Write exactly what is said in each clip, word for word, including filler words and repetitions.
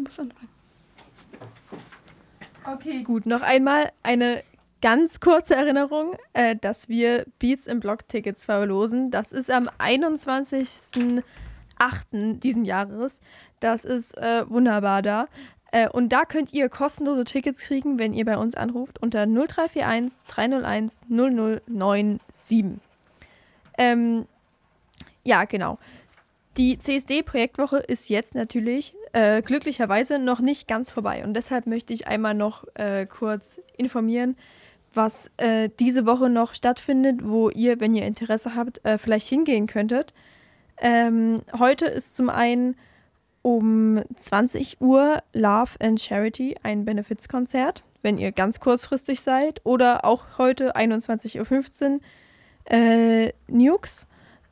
muss anfangen. Okay, gut. Noch einmal eine ganz kurze Erinnerung, äh, dass wir Beats im Block-Tickets verlosen. Das ist am einundzwanzigsten achten diesen Jahres. Das ist äh, wunderbar da. Äh, und da könnt ihr kostenlose Tickets kriegen, wenn ihr bei uns anruft unter null drei vier eins drei null eins null null neun sieben. Ähm, ja, genau. Die C S D-Projektwoche ist jetzt natürlich äh, glücklicherweise noch nicht ganz vorbei. Und deshalb möchte ich einmal noch äh, kurz informieren, was äh, diese Woche noch stattfindet, wo ihr, wenn ihr Interesse habt, äh, vielleicht hingehen könntet. Ähm, heute ist zum einen um zwanzig Uhr Love and Charity ein Benefizkonzert, wenn ihr ganz kurzfristig seid. Oder auch heute einundzwanzig Uhr fünfzehn äh, Nukes.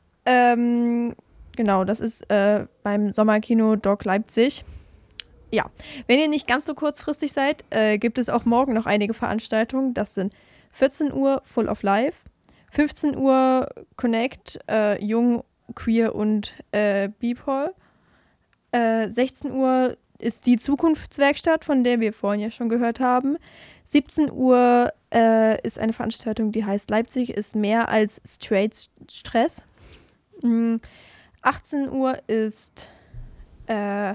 Ähm, genau, das ist äh, beim Sommerkino Doc Leipzig. Ja, wenn ihr nicht ganz so kurzfristig seid, äh, gibt es auch morgen noch einige Veranstaltungen. Das sind vierzehn Uhr Full of Life, fünfzehn Uhr Connect, äh, Jung, Queer und äh, B-Pol. Äh, sechzehn Uhr ist die Zukunftswerkstatt, von der wir vorhin ja schon gehört haben. siebzehn Uhr äh, ist eine Veranstaltung, die heißt Leipzig ist mehr als Straight Stress. Mhm. achtzehn Uhr ist äh,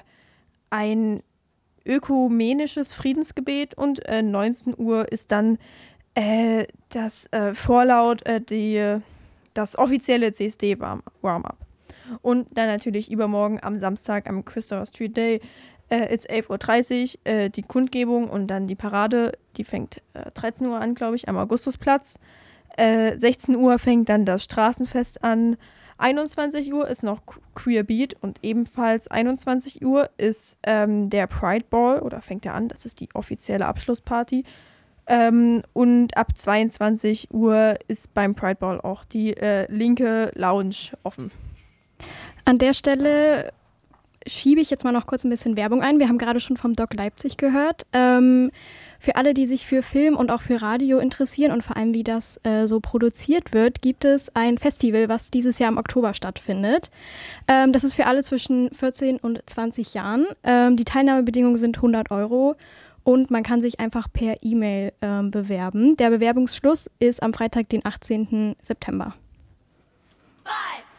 ein ökumenisches Friedensgebet und äh, neunzehn Uhr ist dann äh, das äh, Vorlaut, äh, die, das offizielle C S D-Warm-Up. Und dann natürlich übermorgen am Samstag am Christopher Street Day äh, ist elf Uhr dreißig äh, die Kundgebung und dann die Parade, die fängt äh, dreizehn Uhr an, glaube ich, am Augustusplatz. Äh, sechzehn Uhr fängt dann das Straßenfest an. einundzwanzig Uhr ist noch Queer Beat und ebenfalls einundzwanzig Uhr ist ähm, der Pride Ball, oder fängt er an, das ist die offizielle Abschlussparty. Ähm, und ab zweiundzwanzig Uhr ist beim Pride Ball auch die äh, linke Lounge offen. An der Stelle schiebe ich jetzt mal noch kurz ein bisschen Werbung ein. Wir haben gerade schon vom Doc Leipzig gehört. Ähm, für alle, die sich für Film und auch für Radio interessieren und vor allem, wie das äh, so produziert wird, gibt es ein Festival, was dieses Jahr im Oktober stattfindet. Ähm, das ist für alle zwischen vierzehn und zwanzig Jahren. Ähm, die Teilnahmebedingungen sind hundert Euro und man kann sich einfach per E-Mail ähm, bewerben. Der Bewerbungsschluss ist am Freitag, den achtzehnten September. Five.